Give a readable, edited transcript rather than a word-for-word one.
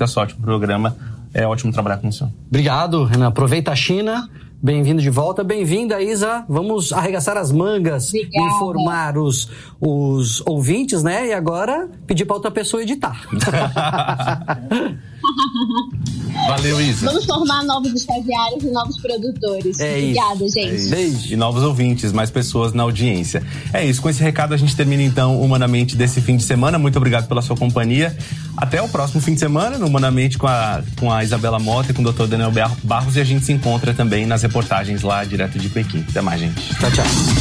muita sorte pro programa. É ótimo trabalhar com o senhor. Obrigado, Renan. Aproveita a China. Bem-vindo de volta. Bem-vinda, Isa. Vamos arregaçar as mangas. Obrigada. Informar os ouvintes, né? E agora pedir para outra pessoa editar. Valeu, Isa. Vamos formar novos estagiários e novos produtores. Obrigada, gente. Beijo. E novos ouvintes, mais pessoas na audiência. É isso. Com esse recado a gente termina então o Humanamente desse fim de semana. Muito obrigado pela sua companhia. Até o próximo fim de semana, no Humanamente com a Isabela Mota e com o Dr. Daniel Barros. E a gente se encontra também nas reportagens lá direto de Pequim. Até mais, gente. Tchau, tchau.